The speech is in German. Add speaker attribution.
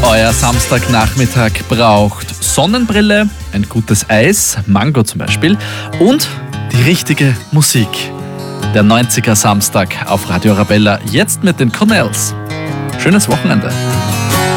Speaker 1: Euer Samstagnachmittag braucht Sonnenbrille, ein gutes Eis, Mango zum Beispiel, und die richtige Musik. Der 90er Samstag auf Radio Arabella, jetzt mit den Cornells. Schönes Wochenende.